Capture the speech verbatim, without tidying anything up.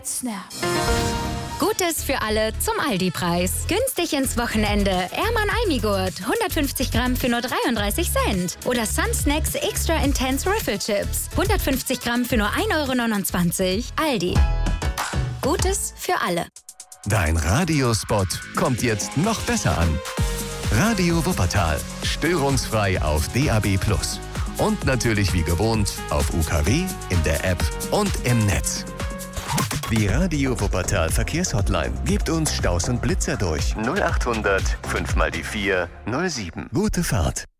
mit Snap. Gutes für alle zum Aldi-Preis. Günstig ins Wochenende. Erman Almigurt. hundertfünfzig Gramm für nur dreiunddreißig Cent. Oder Sun Snacks Extra Intense Riffle Chips. hundertfünfzig Gramm für nur ein Euro neunundzwanzig. Aldi. Gutes für alle. Dein Radiospot kommt jetzt noch besser an. Radio Wuppertal. Störungsfrei auf D A B plus. Und natürlich wie gewohnt auf U K W, in der App und im Netz. Die Radio Wuppertal Verkehrshotline. Gebt uns Staus und Blitzer durch. null acht hundert fünf mal die vier null sieben. Gute Fahrt.